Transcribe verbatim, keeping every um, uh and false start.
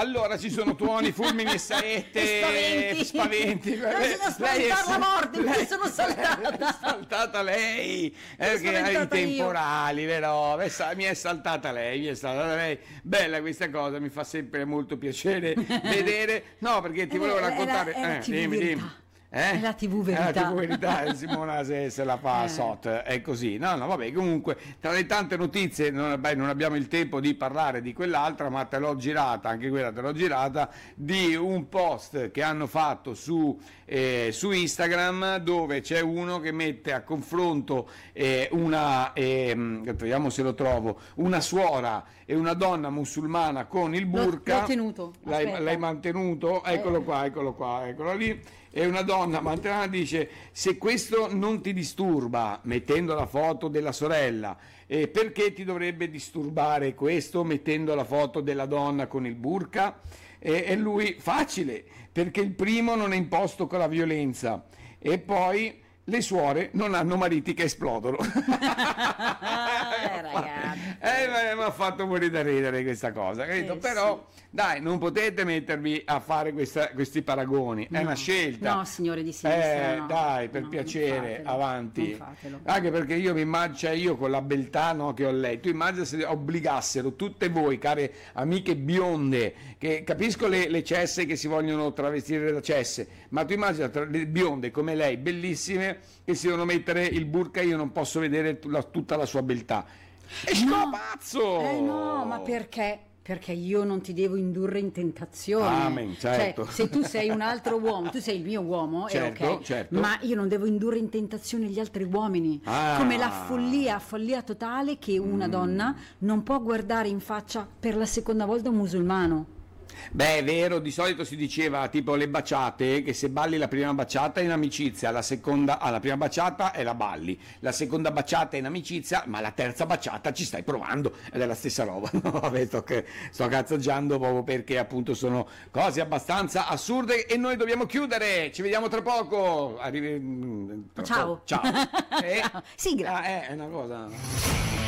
allora ci sono tuoni, fulmini e saette, spaventi, spaventi. non si da spaventare la morte, lei, mi sono saltata. è saltata lei, eh, perché hai i temporali, vero? Mi è saltata lei, mi è saltata lei. Bella questa cosa, mi fa sempre molto piacere vedere. No, perché ti volevo raccontare. È la, è la eh, T V dimmi, dimmi. Eh? È la tivù verità. È la tivù verità, Simona se, se la fa eh. sot, è così. No, no, vabbè, comunque, tra le tante notizie, non, beh, non abbiamo il tempo di parlare di quell'altra, ma te l'ho girata, anche quella te l'ho girata, di un post che hanno fatto su, eh, su Instagram, dove c'è uno che mette a confronto eh, una, eh, vediamo se lo trovo, una suora e una donna musulmana con il burqa. L'ho tenuto. L'hai, l'hai mantenuto? Eccolo eh. qua, eccolo qua, eccolo lì. E una donna mantenana dice: se questo non ti disturba, mettendo la foto della sorella, eh, perché ti dovrebbe disturbare questo mettendo la foto della donna con il burqa? E, e lui: facile, perché il primo non è imposto con la violenza e poi le suore non hanno mariti che esplodono. eh, ragazzi. Eh, mi ha fatto morire da ridere questa cosa, capito? Eh, Però sì. dai, non potete mettervi a fare questa, questi paragoni, no. è una scelta. No, signore di sinistra, eh, no. dai, per no, piacere, non avanti. Non fatelo. Anche perché io mi immagino, cioè io con la beltà, no, che ho letto, immagino se obbligassero tutte voi, care amiche bionde, che capisco le, le cesse che si vogliono travestire da cesse, ma tu immagina le bionde come lei, bellissime, che si devono mettere il burqa e io non posso vedere la, tutta la sua beltà. E sto no. pazzo! Eh no, ma perché? Perché io non ti devo indurre in tentazione. Amen, certo. Cioè, se tu sei un altro uomo, tu sei il mio uomo, certo, è ok, certo. ma io non devo indurre in tentazione gli altri uomini. Ah. Come la follia, follia totale che una mm. donna non può guardare in faccia per la seconda volta un musulmano. Beh, è vero, di solito si diceva tipo le baciate, che se balli la prima baciata è in amicizia, la seconda, ah, la prima baciata è la balli, la seconda baciata è in amicizia, ma la terza baciata ci stai provando ed è la stessa roba. No, vabbè, sto, che, sto cazzeggiando proprio perché appunto sono cose abbastanza assurde e noi dobbiamo chiudere, ci vediamo tra poco. Arrivi... Ciao. Ciao. Eh, Sigla. Ah, eh, è una cosa...